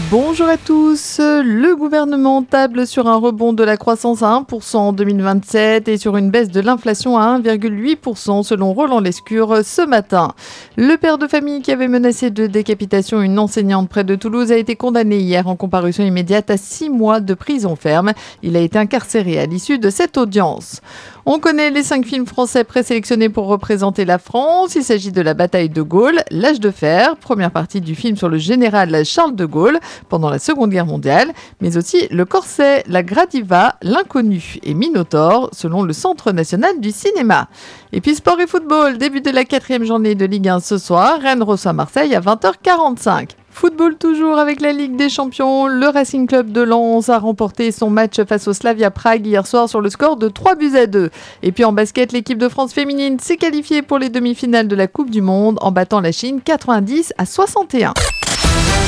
Bonjour à tous. Le gouvernement table sur un rebond de la croissance à 1% en 2027 et sur une baisse de l'inflation à 1,8% selon Roland Lescure ce matin. Le père de famille qui avait menacé de décapitation une enseignante près de Toulouse a été condamné hier en comparution immédiate à 6 mois de prison ferme. Il a été incarcéré à l'issue de cette audience. On connaît les 5 films français présélectionnés pour représenter la France. Il s'agit de La bataille de Gaulle, L'âge de fer, première partie du film sur le général Charles de Gaulle pendant la Seconde Guerre mondiale, mais aussi Le Corset, La Gradiva, L'Inconnu et Minotaure, selon le Centre national du cinéma. Et puis sport et football, début de la 4e journée de Ligue 1 ce soir, Rennes reçoit Marseille à 20h45. Football toujours avec la Ligue des Champions. Le Racing Club de Lens a remporté son match face au Slavia Prague hier soir sur le score de 3-2. Et puis en basket, l'équipe de France féminine s'est qualifiée pour les demi-finales de la Coupe du Monde en battant la Chine 90-61.